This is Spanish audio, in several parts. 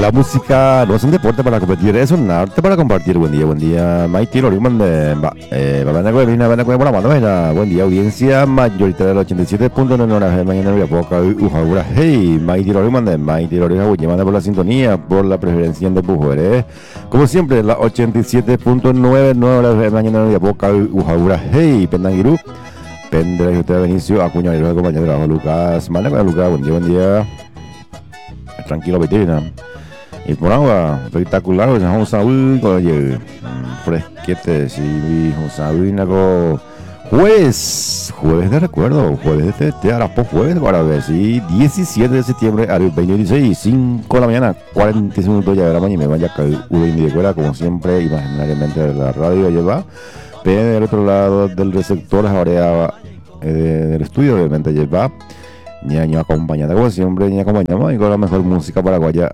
La música no es un deporte para competir, es un arte para compartir. Buen día, Maite Loriman de buen día, audiencia mayoritaria del 87.9 horas de mañana de poca Ujaura. Hey, Maite Loriman de Maite Loriman, llamando por la sintonía, por la preferencia de mujeres. Como siempre, la 87.9 horas de mañana de poca Ujaura. Hey, Pendangiru, Pendra, usted Benicio, Acuña, y los compañeros de trabajo, Lucas, Lucas, buen día. Tranquilo, Betina. Y por agua, espectacular, pues vamos a ver, fresquete, sí, vamos a ver, jueves de recuerdo, jueves de ahora jueves, para ver, sí, 17 de septiembre al 2016, 5 de la mañana, 45 minutos ya de la mañana, y me vaya a caer una de escuela, como siempre, imaginariamente de la radio lleva, pero del otro lado del receptor, ahora del estudio, obviamente lleva, ñaño acompañada, como siempre, ñaño acompañamos y con la mejor música paraguaya.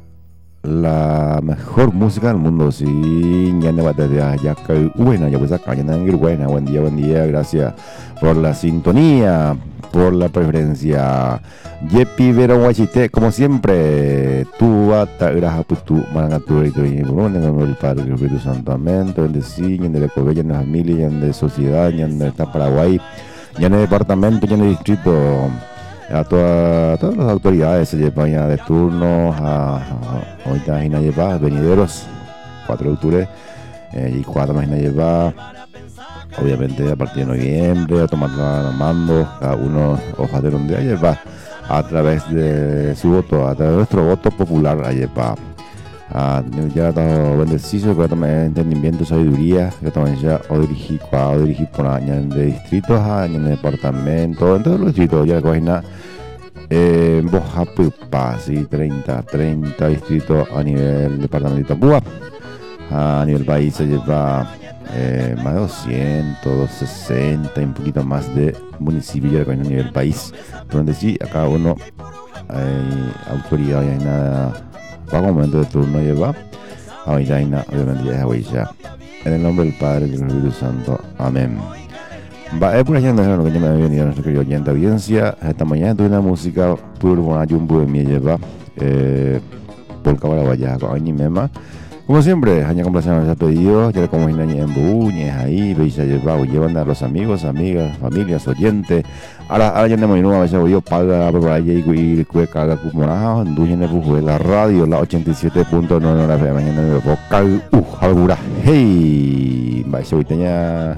La mejor música del mundo, sí, ñane batalla, ya que buena, ya pues acá, buena, buen día, gracias por la sintonía, por la preferencia. Yepi Vero Guachite, como siempre, tú bata, graja, pues tú, mangatura y todo, y el Padre, el Espíritu Santo, amén, todo el de sí, ñan de la Coveña, ñan de familia, ñan de sociedad, ñan de Paraguay, ñan de departamento, ñan de distrito. A todas las autoridades se llevan ya de turno ahorita Gina lleva venideros 4 de octubre y 4 más Gina lleva obviamente a partir de noviembre a tomar la mando cada uno hojas de donde lleva a través de su voto, a través de nuestro voto popular a lleva ya todo bendecido que también entendimiento sabiduría que también ya o dirigir por años de distritos años de departamento en todos los distritos ya cogina Bojapupa, sí, 30 distritos a nivel departamento de Púa. A nivel país se lleva más de 260 y un poquito más de municipios a nivel país, donde sí, a cada uno hay autoridad y hay nada, para momento de turno lleva, ahorita hay nada, obviamente ya es huella. En el nombre del Padre y del Espíritu Santo, amén. Va, por allá no que ya me había venido a nuestro querido oyente audiencia. Esta mañana tuve una música puro con ayumbo de mi lleva por Cabarabaya con Añi Mema. Como siempre, Aña complacencia nos ha pedido, ya como en Aña en Buñes, ahí, veis a llevar, llevan a los amigos, amigas, familias, oyentes. Ahora ya tenemos una vez yo paga por allá y cueca la cumoraja, anduyen de la radio, la 87.9 horas de mañana de boca, algura, hey, vais a tenía.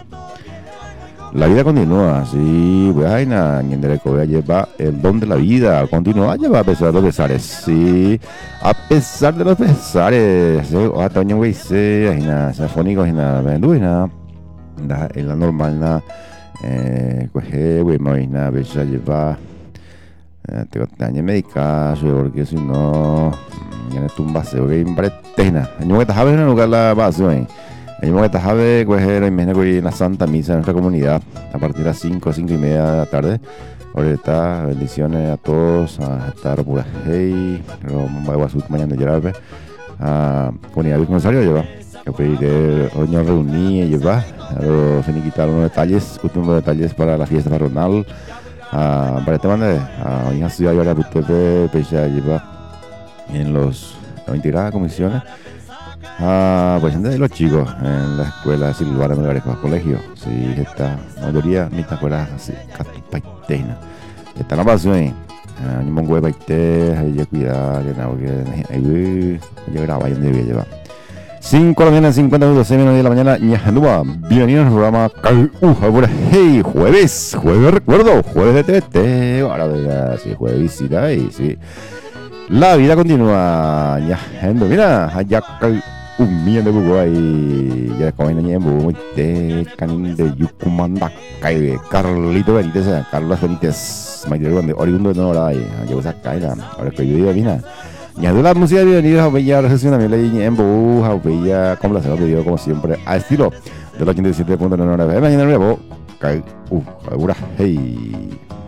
La vida continúa, sí, vaina, ni en derecho lleva el don de la vida, continúa, lleva a pesar de los pesares, sí, a pesar de los pesares, hasta año güey, sí, hay nada, sinfónico, hay nada, venduina, en la normal, coge, güey, me nada, besa lleva, te dañe médica, porque si no, ya no tumbas, güey, pretena, año que te sabes en lugar la base, güey. El mismo que te sabe, pues, imagina que en la Santa Misa de nuestra comunidad a partir de las 5 y media de la tarde. Ahorita, bendiciones a todos, a estar por ahí, vamos a mañana de Yeralbe, a comunidad Virgen Rosario, lleva. Que pediré hoy nos reuní y lleva, a los finiquitar unos detalles, unos detalles para la fiesta patronal, para este mande, a una ciudad y ahora usted lleva en los integradas comisiones. Pues de los chicos en la escuela Silvana Melgarejo colegio, sí, esta mayoría mitad escuelas así, catupaitena. Esta la pasión ahí, ni mongo de paite, hay que cuidar, que nada, que ahí yo grabo, donde voy a llevar. 5 de la mañana, 50 minutos, 6 menos 10 de la mañana, ñajandúa, bienvenidos al programa hey, jueves recuerdo, jueves de TVT, ahora verá, sí, jueves visita y sí. La vida continúa, ñajando, mira, allá un millón de bugo ahí ya como en el muy de canin de Yucumanda cae Carlito Benítez Carlos Benítez mayor de oriundo no la hay ya usa caída ahora que yo digo mira ya de la música bienvenida a bella recepción a mi ley en bu a bella como la se lo pidió como siempre a estilo de los 87.9 mañana nuevo cae segura hey